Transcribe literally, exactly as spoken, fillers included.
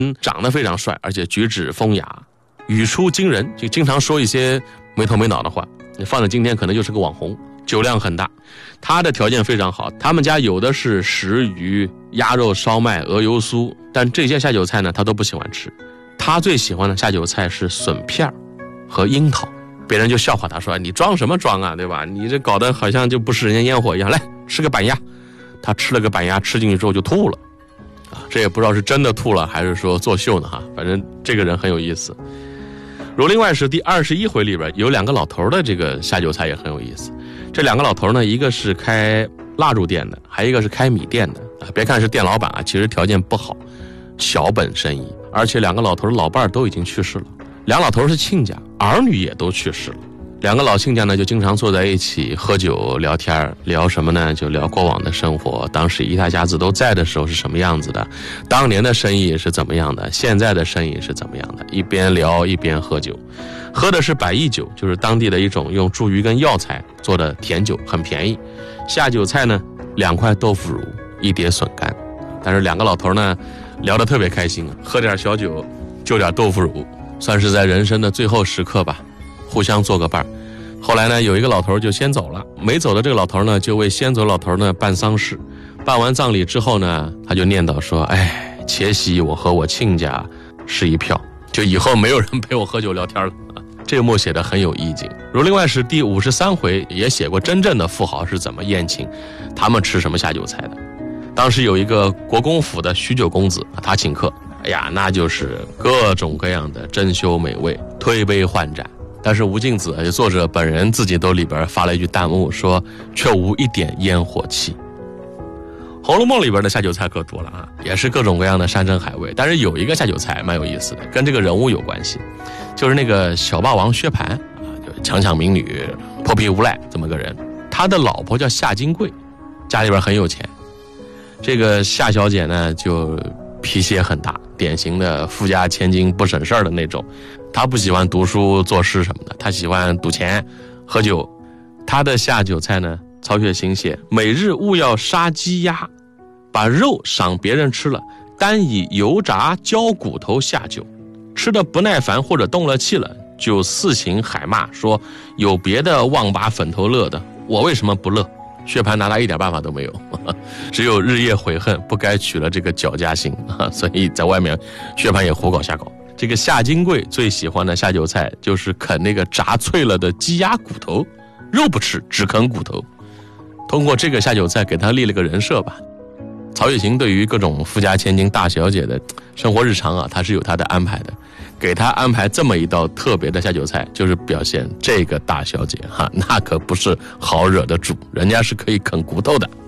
长得非常帅，而且举止风雅，语出惊人，就经常说一些没头没脑的话，你放在今天可能就是个网红，酒量很大。他的条件非常好，他们家有的是石鱼、鸭肉烧麦、鹅油酥，但这些下酒菜呢他都不喜欢吃。他最喜欢的下酒菜是笋片和樱桃，别人就笑话他说，你装什么装啊，对吧？你这搞得好像就不食人间烟火一样，来吃个板鸭。他吃了个板鸭，吃进去之后就吐了啊，这也不知道是真的吐了还是说作秀呢哈，反正这个人很有意思。《儒林外史》第二十一回里边有两个老头的这个下酒菜也很有意思。这两个老头呢，一个是开蜡烛店的，还一个是开米店的啊。别看是店老板啊，其实条件不好，小本生意，而且两个老头的老伴都已经去世了。两老头是亲家，儿女也都去世了。两个老亲家呢，就经常坐在一起喝酒聊天，聊什么呢？就聊过往的生活，当时一大家子都在的时候是什么样子的，当年的生意是怎么样的，现在的生意是怎么样的，一边聊一边喝酒。喝的是百益酒，就是当地的一种用茱萸跟药材做的甜酒，很便宜。下酒菜呢，两块豆腐乳，一碟笋干。但是两个老头呢，聊得特别开心，喝点小酒，就点豆腐乳，算是在人生的最后时刻吧，互相做个伴。后来呢，有一个老头就先走了，没走的这个老头呢，就为先走老头呢办丧事。办完葬礼之后呢，他就念叨说，哎，且喜我和我亲家是一票，就以后没有人陪我喝酒聊天了。这个墨写得很有意境。《儒林外史》第五十三回也写过真正的富豪是怎么宴请，他们吃什么下酒菜的。当时有一个国公府的许九公子，他请客，哎呀，那就是各种各样的珍馐美味，推杯换盏。但是吴敬梓作者本人自己都里边发了一句弹幕说，却无一点烟火气。《红楼梦》里边的下酒菜可多了啊，也是各种各样的山珍海味。但是有一个下酒菜蛮有意思的，跟这个人物有关系，就是那个小霸王薛蟠啊，就强抢民女、泼皮无赖这么个人。他的老婆叫夏金桂，家里边很有钱。这个夏小姐呢，就脾气也很大，典型的富家千金不省事儿的那种。她不喜欢读书作诗什么的，她喜欢赌钱喝酒。她的下酒菜呢，曹雪芹写，每日务要杀鸡鸭，把肉赏别人吃了，单以油炸焦骨头下酒，吃得不耐烦或者动了气了，就四行海骂说，有别的忘把粉头乐的，我为什么不乐？薛蟠拿他一点办法都没有，只有日夜悔恨，不该娶了这个脚家心，所以在外面薛蟠也胡搞瞎搞。这个夏金桂最喜欢的下酒菜就是啃那个炸脆了的鸡鸭骨头，肉不吃，只啃骨头。通过这个下酒菜给他立了个人设吧。曹雪芹对于各种富家千金大小姐的生活日常啊，他是有他的安排的。给他安排这么一道特别的下酒菜，就是表现这个大小姐哈，那可不是好惹的主，人家是可以啃骨头的。